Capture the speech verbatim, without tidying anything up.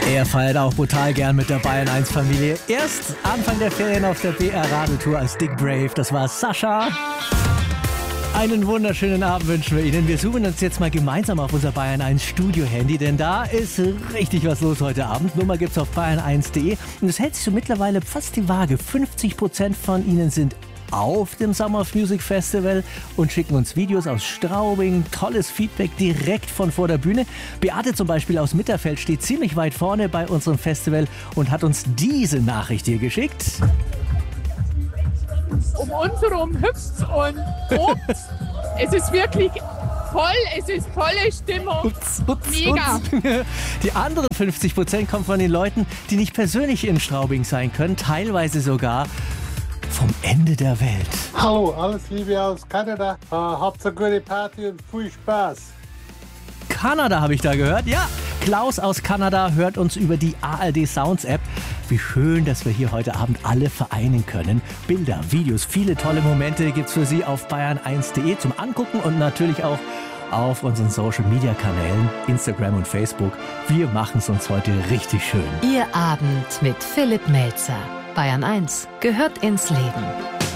Er feiert auch brutal gern mit der Bayern eins Familie. Erst Anfang der Ferien auf der B R-Radeltour als Dick Brave. Das war Sascha. Einen wunderschönen Abend wünschen wir Ihnen. Wir zoomen uns jetzt mal gemeinsam auf unser Bayern eins Studio-Handy, denn da ist richtig was los heute Abend. Nummer gibt's auf bayern eins punkt de und es hält sich so mittlerweile fast die Waage. fünfzig Prozent von Ihnen sind auf dem Summer of Music Festival und schicken uns Videos aus Straubing. Tolles Feedback direkt von vor der Bühne. Beate zum Beispiel aus Mitterfeld steht ziemlich weit vorne bei unserem Festival und hat uns diese Nachricht hier geschickt. Um uns herum hüpft und tobt. Es ist wirklich voll, es ist volle Stimmung. Ups, ups, Mega. Ups. Die anderen fünfzig Prozent kommen von den Leuten, die nicht persönlich in Straubing sein können, teilweise sogar vom Ende der Welt. Hallo, alles Liebe aus Kanada. Uh, habt eine gute Party und viel Spaß. Kanada habe ich da gehört. Ja, Klaus aus Kanada hört uns über die A R D Sounds App. Wie schön, dass wir hier heute Abend alle vereinen können. Bilder, Videos, viele tolle Momente gibt's für Sie auf bayern eins punkt de zum Angucken und natürlich auch auf unseren Social-Media-Kanälen, Instagram und Facebook. Wir machen es uns heute richtig schön. Ihr Abend mit Philipp Melzer. Bayern eins gehört ins Leben.